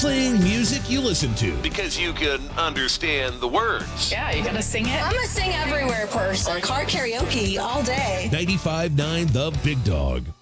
playing music you listen to. Because you can understand the words. Yeah, you gotta sing it. I'm a sing everywhere person. Car karaoke all day. 95.9 The Big Dog.